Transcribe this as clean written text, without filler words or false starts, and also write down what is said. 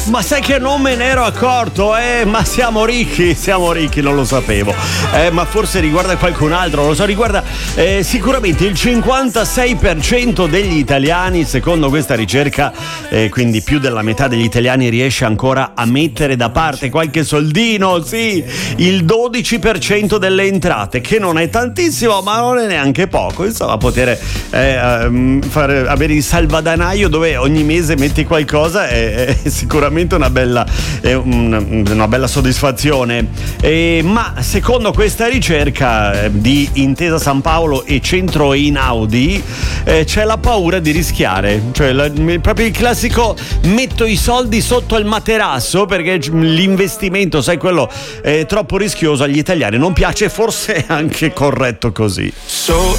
Ma sai che non me ne ero accorto, ma siamo ricchi, non lo sapevo. Ma forse riguarda qualcun altro, non lo so, riguarda sicuramente il 56% degli italiani, secondo questa ricerca, quindi più della metà degli italiani riesce ancora a mettere da parte qualche soldino, sì, il 12% delle entrate, che non è tantissimo, ma non è neanche poco, insomma, poter avere il salvadanaio dove ogni mese metti qualcosa è sicuramente una bella soddisfazione. Ma secondo questa ricerca di Intesa San Paolo e Centro Einaudi c'è la paura di rischiare, cioè proprio il classico metto i soldi sotto il materasso perché l'investimento, sai, quello è troppo rischioso, agli italiani non piace, forse è anche corretto così. So